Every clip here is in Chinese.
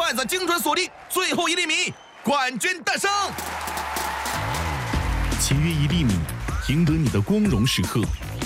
袋子精准锁定，最后1厘米，冠军诞生。 签约1厘米，赢得你的光荣时刻。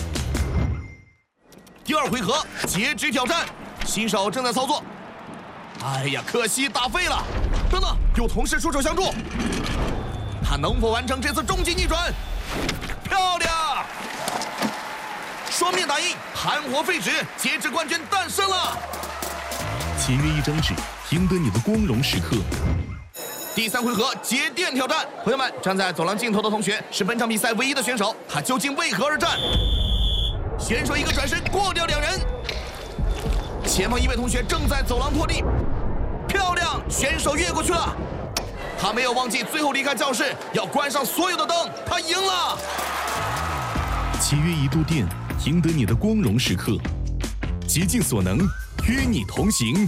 第2回合截肢挑战，新手正在操作。哎呀，可惜打废了。等等，有同事出手相助，他能否完成这次终极逆转？漂亮！双面打印，盘活废纸，截肢冠军诞生了。 签约1张纸，赢得你的光荣时刻。 第3回合节电挑战，朋友们，站在走廊尽头的同学是本场比赛唯一的选手，他究竟为何而战？选手一个转身过掉2人，前方1位同学正在走廊拖地，漂亮，选手越过去了，他没有忘记最后离开教室要关上所有的灯，他赢了。 签约1度电，赢得你的光荣时刻，竭尽所能，与你同行。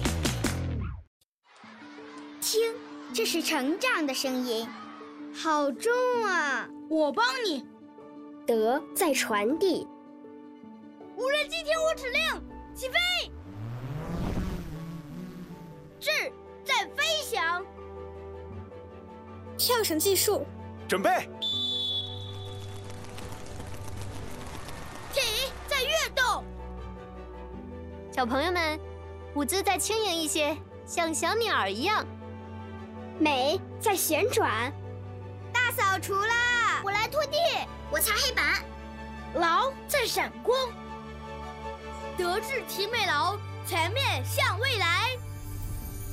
听，这是成长的声音，好重啊！ 我帮你。 德在传递。 无人机听我指令，起飞！智在飞翔。 跳绳计数， 准备。 体在跃动。 小朋友们，舞姿再轻盈一些，像小鸟一样。 美在旋转。 大扫除啦！我来拖地， 我擦黑板。 劳在闪光。德智体美劳，全面向未来。